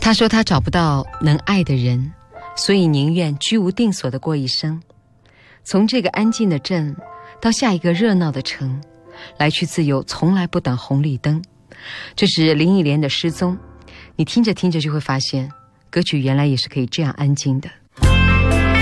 他说他找不到能爱的人，所以宁愿居无定所地过一生，从这个安静的镇到下一个热闹的城，来去自由，从来不等红绿灯。这是林忆莲的失踪。你听着听着就会发现，歌曲原来也是可以这样安静的。